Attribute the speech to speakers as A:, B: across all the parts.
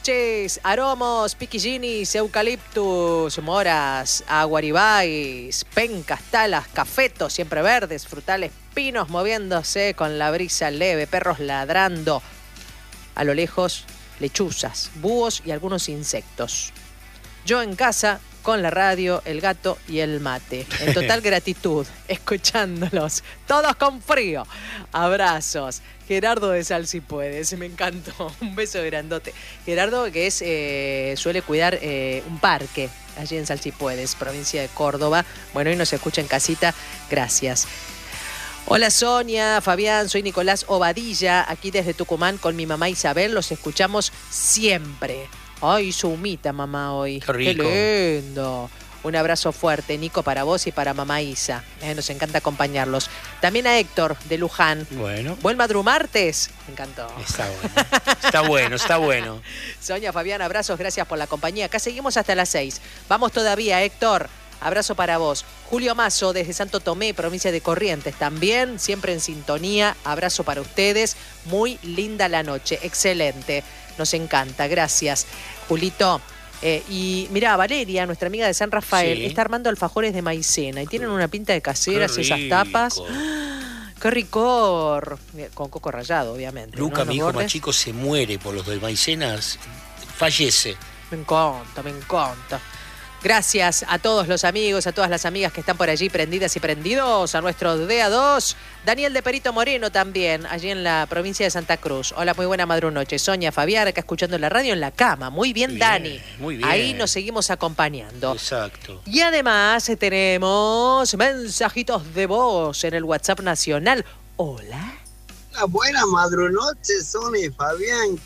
A: noches, aromos, piquillinis, eucaliptus, moras, aguaribáis, pencas, talas, cafetos, siempre verdes, frutales, pinos moviéndose con la brisa leve, perros ladrando. A lo lejos, lechuzas, búhos y algunos insectos. Yo en casa, con la radio, el gato y el mate. En total gratitud, escuchándolos, todos con frío. Abrazos. Gerardo de Sal Si Puedes, me encantó. Un beso grandote. Gerardo, que es suele cuidar un parque allí en Sal Si Puedes, provincia de Córdoba. Bueno, hoy nos escucha en casita. Gracias. Hola Sonia, Fabián, soy Nicolás Obadilla, aquí desde Tucumán con mi mamá Isabel. Los escuchamos siempre. Ay, hizo humita mamá hoy.
B: Qué rico.
A: Qué lindo. Un abrazo fuerte, Nico, para vos y para mamá Isa. Nos encanta acompañarlos. También a Héctor, de Luján.
B: Bueno.
A: Buen madrumartes. Me encantó.
B: Está bueno. Está bueno, está bueno.
A: Sonia, Fabián, abrazos, gracias por la compañía. Acá seguimos hasta las 6. Vamos todavía, Héctor. Abrazo para vos. Julio Mazo, desde Santo Tomé, provincia de Corrientes. También, siempre en sintonía. Abrazo para ustedes. Muy linda la noche. Excelente. Nos encanta. Gracias, Julito. Y mirá, Valeria, nuestra amiga de San Rafael, está armando alfajores de maicena y tienen una pinta de caseras esas tapas. ¡Qué ricor! Con coco rallado, obviamente.
B: Luca,
A: ¿no?
B: mi hijo
A: bordes.
B: más chico, se muere por los de maicenas. Fallece.
A: Me encanta, me encanta. Gracias a todos los amigos, a todas las amigas que están por allí prendidas y prendidos, a nuestro DA2, Daniel de Perito Moreno también, allí en la provincia de Santa Cruz. Hola, muy buena madrunoche. Sonia, Fabián, acá escuchando la radio en la cama. Muy bien, Dani.
B: Muy bien.
A: Ahí nos seguimos acompañando.
B: Exacto.
A: Y además tenemos mensajitos de voz en el WhatsApp nacional. Hola.
C: Una buena madrunoche, Sonia y Fabián.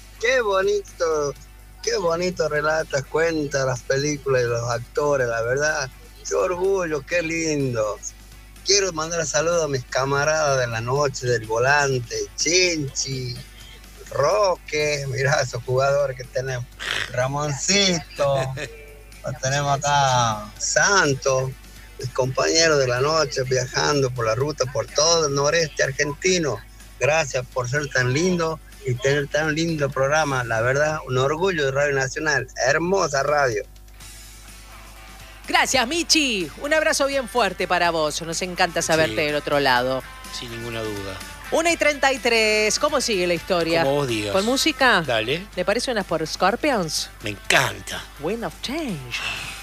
C: Qué bonito relatas, cuenta las películas y los actores, la verdad. Qué orgullo, qué lindo. Quiero mandar saludos a mis camaradas de la noche, del volante, Chinchi, Roque, mirá esos jugadores que tenemos, Ramoncito, tenemos acá Santos, mis compañeros de la noche viajando por la ruta, por todo el noreste argentino. Gracias por ser tan lindo y tener tan lindo programa, la verdad, un orgullo de Radio Nacional, hermosa radio.
A: Gracias, Michi. Un abrazo bien fuerte para vos. Nos encanta saberte del otro lado.
B: Sin ninguna duda.
A: 1:33. ¿Cómo sigue la historia?
B: Como vos digas.
A: ¿Con música?
B: Dale.
A: ¿Le parece unas por Scorpions?
B: Me encanta.
A: Wind of Change.